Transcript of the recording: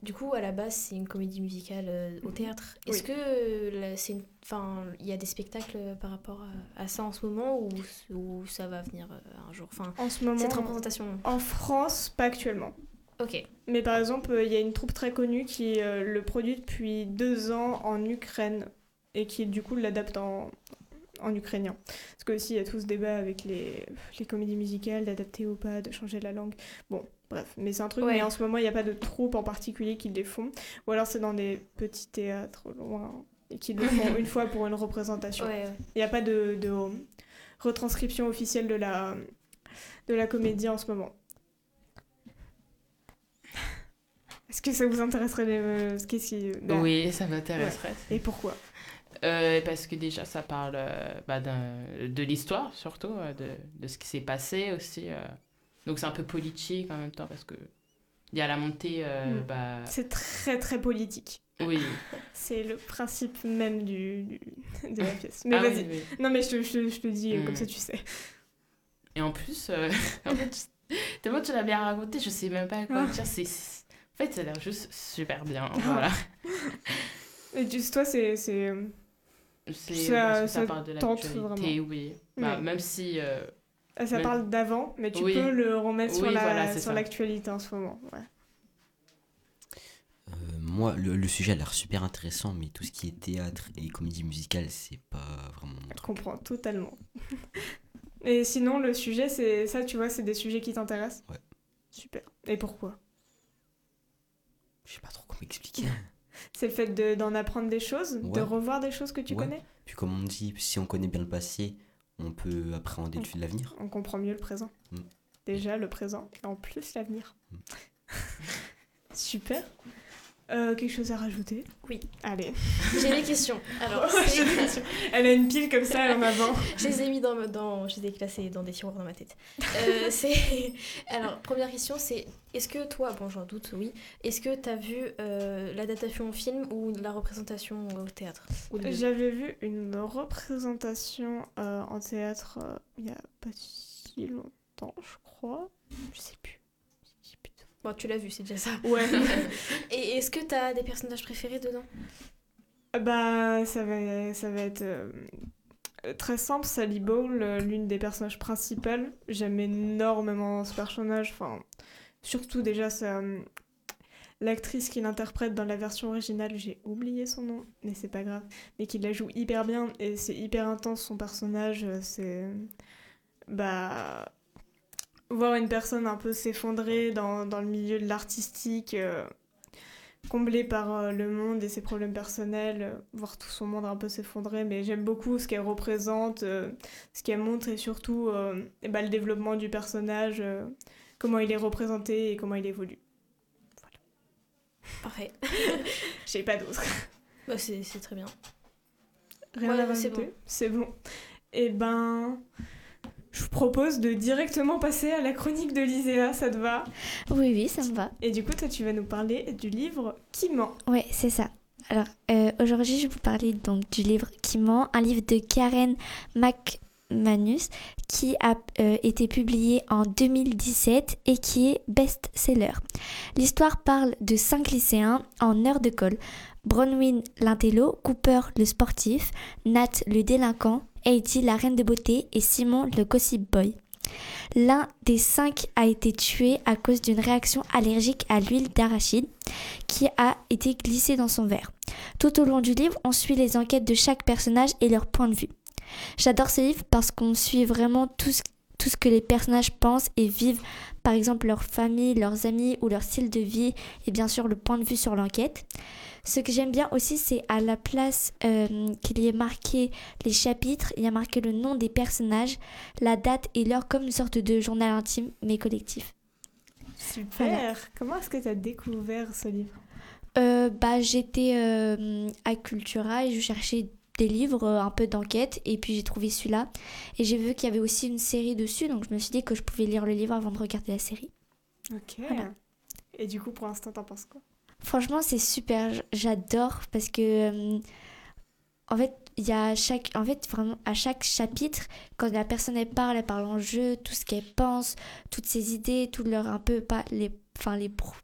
Du coup, à la base, c'est une comédie musicale au théâtre. Est-ce Oui. que il y a des spectacles par rapport à ça en ce moment ou ça va venir un jour? Enfin, En ce cette moment, représentation. en France, pas actuellement. Ok. Mais par exemple, il y a une troupe très connue qui le produit depuis 2 ans en Ukraine et qui du coup l'adapte en ukrainien. Parce que aussi il y a tout ce débat avec les comédies musicales, d'adapter ou pas, de changer la langue. Bon, bref, mais c'est un truc, mais Ouais. en ce moment il n'y a pas de troupe en particulier qui les font. Ou alors c'est dans des petits théâtres loin et qui le font une fois pour une représentation. Ouais. Il n'y a pas de retranscription officielle de la comédie en ce moment. Est-ce que ça vous intéresserait Oui, ça m'intéresserait. Ouais. Et pourquoi? Parce que déjà, ça parle de l'histoire, surtout, de ce qui s'est passé aussi. Donc, c'est un peu politique en même temps, parce que il y a la montée... C'est très, très politique. Oui. C'est le principe même de la pièce. Mais vas-y. Oui. Non, mais je te dis, comme ça, tu sais. Et en plus, en fait, tellement tu l'as bien raconté, je sais même pas quoi dire. En fait, ça a l'air juste super bien. Voilà. Et toi, ça parle de tente l'actualité, vraiment. oui. Ouais. Même si... Ça parle d'avant, mais tu peux le remettre sur l'actualité en ce moment. Ouais. Moi, le sujet a l'air super intéressant, mais tout ce qui est théâtre et comédie musicale, c'est pas vraiment mon truc. Je comprends totalement. Et sinon, le sujet, c'est ça, tu vois, c'est des sujets qui t'intéressent? Ouais. Super. Et pourquoi? Je sais pas trop comment expliquer. C'est le fait d'en apprendre des choses, de revoir des choses que tu connais? Puis comme on dit, si on connaît bien le passé, on peut appréhender l'avenir. On comprend mieux le présent. Déjà le présent, et en plus l'avenir. Super. Quelque chose à rajouter? Oui. Allez. J'ai des questions. Alors, elle a une pile comme ça en avant. Je les ai mis je les ai classés dans des tiroirs dans ma tête. Alors, première question, c'est est-ce que toi, bon j'en doute, oui, est-ce que t'as vu l'adaptation au film ou la représentation au théâtre? J'avais vu une représentation en théâtre il y a pas si longtemps, je crois. Je sais plus. Bon, tu l'as vu, c'est déjà ça. Ouais. Et est-ce que t'as des personnages préférés dedans? Bah, ça va être très simple. Sally Bowles, l'une des personnages principales. J'aime énormément ce personnage. Enfin, surtout déjà l'actrice qui l'interprète dans la version originale, j'ai oublié son nom, mais c'est pas grave. Mais qui la joue hyper bien et c'est hyper intense son personnage. C'est voir une personne un peu s'effondrer dans le milieu de l'artistique, comblée par le monde et ses problèmes personnels, voir tout son monde un peu s'effondrer, mais j'aime beaucoup ce qu'elle représente, ce qu'elle montre et surtout le développement du personnage, comment il est représenté et comment il évolue. Voilà. Parfait. J'ai pas d'autre. Bah, c'est très bien. Rien à rajouter. C'est bon. Et je vous propose de directement passer à la chronique de Liséa, ça te va? Oui, ça me va. Et du coup, toi, tu vas nous parler du livre Qui ment? Ouais, c'est ça. Alors, aujourd'hui, je vais vous parler donc du livre Qui ment, un livre de Karen McManus qui a été publié en 2017 et qui est best-seller. L'histoire parle de 5 lycéens en heure de colle. Bronwyn l'intello, Cooper le sportif, Nat le délinquant, Heidi la reine de beauté et Simon le gossip boy. L'un des 5 a été tué à cause d'une réaction allergique à l'huile d'arachide qui a été glissée dans son verre. Tout au long du livre, on suit les enquêtes de chaque personnage et leur point de vue. J'adore ce livre parce qu'on suit vraiment tout ce que les personnages pensent et vivent, par exemple leur famille, leurs amis ou leur style de vie et bien sûr le point de vue sur l'enquête. Ce que j'aime bien aussi, c'est à la place qu'il y ait marqué les chapitres, il y a marqué le nom des personnages, la date et l'heure comme une sorte de journal intime mais collectif. Super. Voilà. Comment est-ce que tu as découvert ce livre? J'étais à Cultura et je cherchais des livres un peu d'enquête et puis j'ai trouvé celui-là et j'ai vu qu'il y avait aussi une série dessus, donc je me suis dit que je pouvais lire le livre avant de regarder la série. Ok. Voilà. Et du coup, pour l'instant, t'en penses quoi? Franchement, c'est super, j'adore parce que en fait, vraiment à chaque chapitre, quand la personne elle parle en jeu, tout ce qu'elle pense, toutes ses idées, tout leur un peu pas les